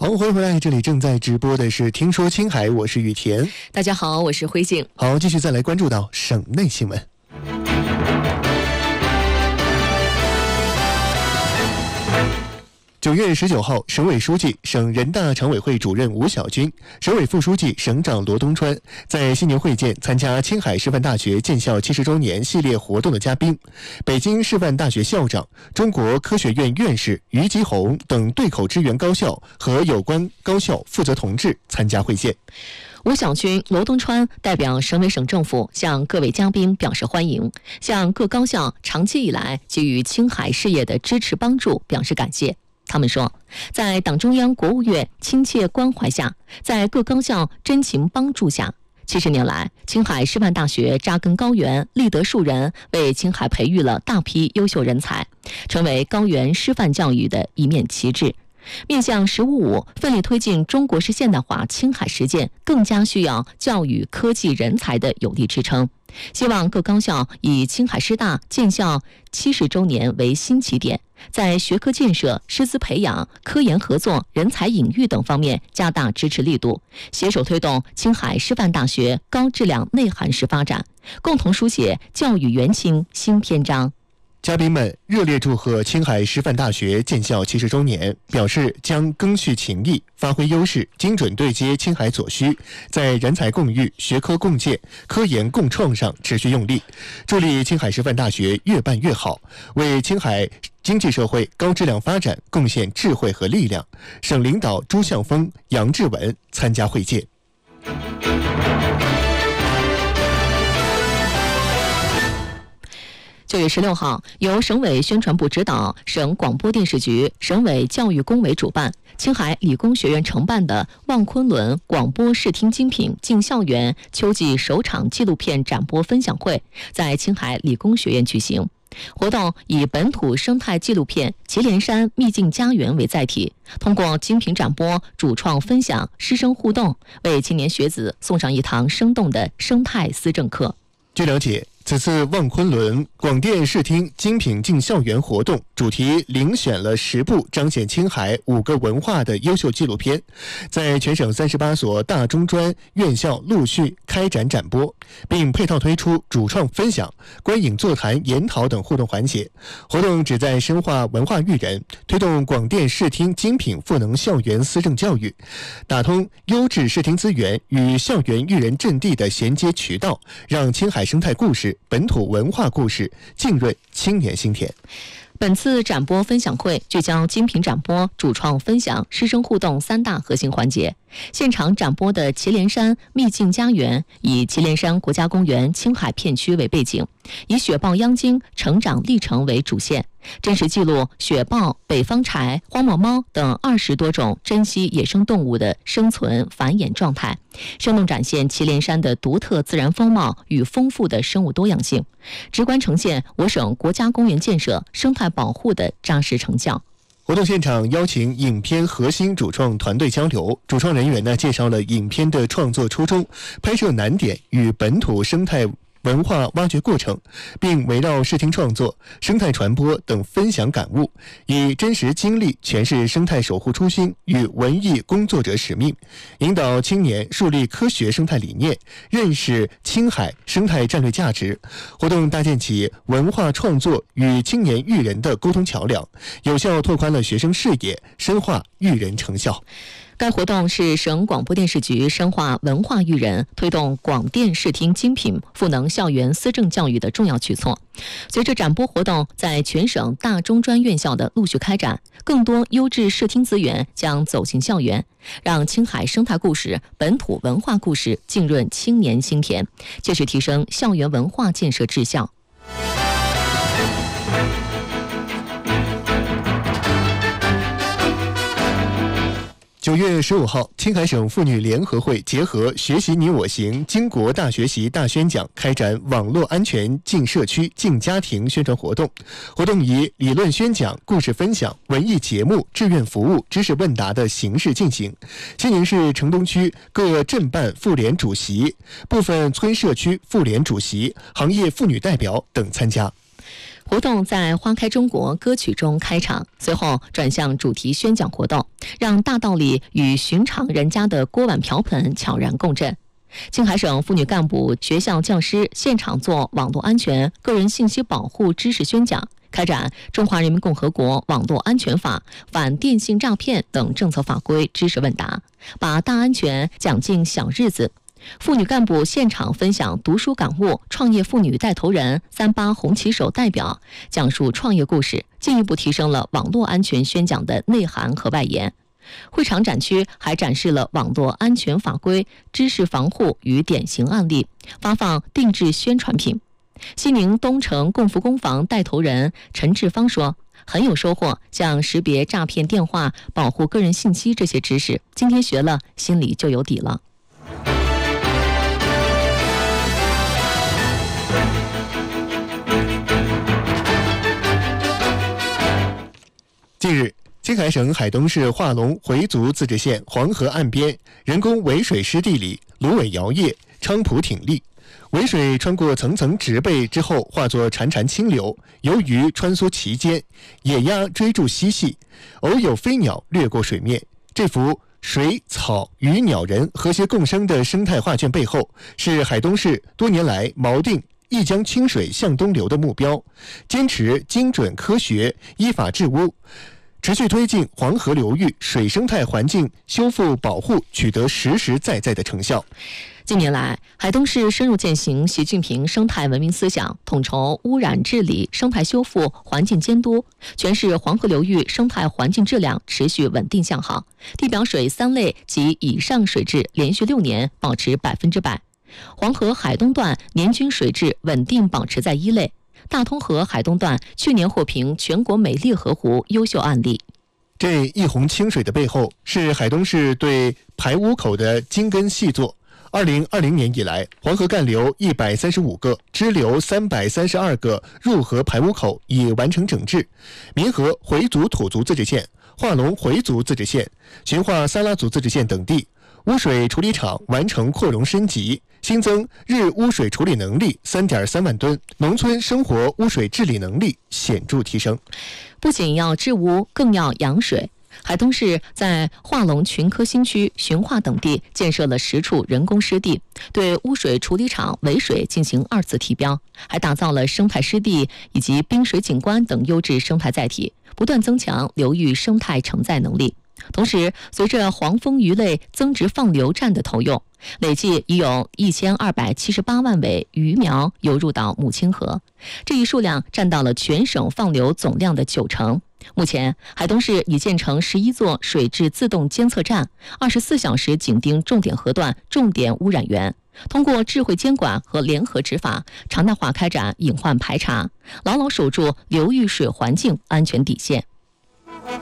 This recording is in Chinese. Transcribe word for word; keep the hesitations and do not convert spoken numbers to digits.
好，欢迎回来，这里正在直播的是听说青海，我是雨田。 大家好，我是辉静。 好，继续再来关注到省内新闻。九月十九号，省委书记、省人大常委会主任吴晓军，省委副书记、省长罗东川在新年会见参加青海师范大学建校七十周年系列活动的嘉宾，北京师范大学校长、中国科学院院士于吉红等对口支援高校和有关高校负责同志参加会见。 吴晓军、罗东川代表省委省政府向各位嘉宾表示欢迎，向各高校长期以来给予青海事业的支持帮助表示感谢。他们说，在党中央、国务院亲切关怀下，在各高校真情帮助下，七十年来，青海师范大学扎根高原，立德树人，为青海培育了大批优秀人才，成为高原师范教育的一面旗帜。面向“十五五”，奋力推进中国式现代化青海实践，更加需要教育科技人才的有力支撑。希望各高校以青海师大建校七十周年为新起点，在学科建设、师资培养、科研合作、人才引育等方面加大支持力度，携手推动青海师范大学高质量内涵式发展，共同书写教育元清新篇章。 嘉宾们热烈祝贺青海师范大学建校七十周年，表示将赓续情谊，发挥优势，精准对接青海所需，在人才共育、学科共建、科研共创上持续用力，助力青海师范大学越办越好，为青海经济社会高质量发展贡献智慧和力量。省领导朱向峰、杨志文参加会见。 九月十六号，由省委宣传部指导，省广播电视局、省委教育工委主办，青海理工学院承办的望昆仑广播视听精品进校园秋季首场纪录片展播分享会在青海理工学院举行。活动以本土生态纪录片《祁连山秘境家园》为载体，通过精品展播、主创分享、师生互动，为青年学子送上一堂生动的生态思政课。 据了解，此次望昆仑广电视听精品进校园活动主题遴选了十部彰显青海五个文化的优秀纪录片，在全省三十八所大中专院校陆续开展展播，并配套推出主创分享、观影座谈、研讨等互动环节。活动旨在深化文化育人，推动广电视听精品赋能校园思政教育，打通优质视听资源与校园育人阵地的衔接渠道，让青海生态故事、本土文化故事浸润青年心田。 本次展播分享会聚焦精品展播、主创分享、师生互动三大核心环节。现场展播的祁连山秘境家园以祁连山国家公园青海片区为背景，以雪豹央鲸成长历程为主线，真实记录雪豹、北方柴、荒漠猫等二十多种珍稀野生动物的生存繁衍状态，生动展现祁连山的独特自然风貌与丰富的生物多样性，直观呈现我省国家公园建设、生态保护的扎实成效。 活动现场邀请影片核心主创团队交流，主创人员呢介绍了影片的创作初衷、拍摄难点与本土生态文化挖掘过程，并围绕视听创作、生态传播等分享感悟，以真实经历诠释生态守护初心与文艺工作者使命，引导青年树立科学生态理念，认识青海生态战略价值。活动搭建起文化创作与青年育人的沟通桥梁，有效拓宽了学生视野，深化育人成效。 该活动是省广播电视局深化文化育人、推动广电视听精品赋能校园思政教育的重要举措。随着展播活动在全省大中专院校的陆续开展，更多优质视听资源将走进校园，让青海生态故事、本土文化故事浸润青年心田，切实提升校园文化建设质效。 九月十五号，青海省妇女联合会结合学习你我行经国大学习大宣讲，开展网络安全进社区进家庭宣传活动。活动以理论宣讲、故事分享、文艺节目、志愿服务、知识问答的形式进行。今年是城东区各镇办妇联主席、部分村社区妇联主席、行业妇女代表等参加。 活动在花开中国歌曲中开场，随后转向主题宣讲活动，让大道理与寻常人家的锅碗瓢盆悄然共振。青海省妇女干部、学校教师现场做网络安全、个人信息保护知识宣讲，开展《中华人民共和国网络安全法》、反电信诈骗等政策法规知识问答，把大安全讲进小日子。妇女干部现场分享读书感悟，创业妇女带头人、三八红旗手代表讲述创业故事，进一步提升了网络安全宣讲的内涵和外延。会场展区还展示了网络安全法规、知识防护与典型案例，发放定制宣传品。西宁东城共福工房带头人陈志芳说，很有收获，像识别诈骗电话、保护个人信息这些知识，今天学了，心里就有底了。 近日，青海省海东市化龙回族自治县黄河岸边人工围水湿地里，芦苇摇曳，菖蒲挺立。围水穿过层层植被之后，化作潺潺清流，游鱼穿梭其间，野鸭追逐嬉戏，偶有飞鸟掠过水面。这幅水草鱼鸟人和谐共生的生态画卷背后，是海东市多年来锚定一江清水向东流的目标，坚持精准科学、依法治污，持续推进黄河流域水生态环境修复保护取得实实在在的成效。 近年来，海东市深入践行习近平生态文明思想，统筹污染治理、生态修复、环境监督，全市黄河流域生态环境质量持续稳定向好，地表水三类及以上水质连续六年保持百分之百。黄河海东段年均水质稳定保持在一类，大通河海东段去年获评全国美丽河湖优秀案例。 这一泓清水的背后，是海东市对排污口的精耕细作。二零二零年以来，黄河干流一百三十五个，支流三百三十二个入河排污口已完成整治。民河回族土族自治县、化龙回族自治县、循化撒拉族自治县等地污水处理厂完成扩容升级，新增日污水处理能力 三点三万吨，农村生活污水治理能力显著提升。 不仅要治污，更要养水。海东市在化龙群科新区、循化等地建设了十处人工湿地，对污水处理厂围水进行二次提标，还打造了生态湿地以及滨水景观等优质生态载体，不断增强流域生态承载能力。同时，随着黄蜂鱼类增殖放流站的投用，累计已有一千二百七十八万尾鱼苗游入到母亲河，这一数量占到了全省放流总量的九成。目前，海东市已建成十一座水质自动监测站，二十四小时紧盯重点河段、重点污染源，通过智慧监管和联合执法，常态化开展隐患排查，牢牢守住流域水环境安全底线。